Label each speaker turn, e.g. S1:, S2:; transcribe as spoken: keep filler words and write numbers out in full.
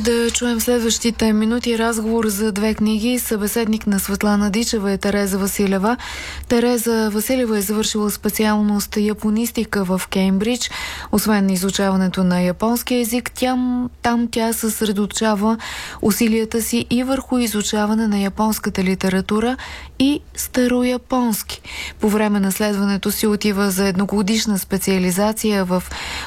S1: Да чуем следващите минути разговор за две книги. Събеседник на Светлана Дичева е Тереза Василева. Тереза Василева е завършила специалност японистика в Кеймбридж. Освен изучаването на японски език, тя, там тя съсредоточава усилията си и върху изучаване на японската литература и старояпонски. По време на следването си отива за едногодишна специализация в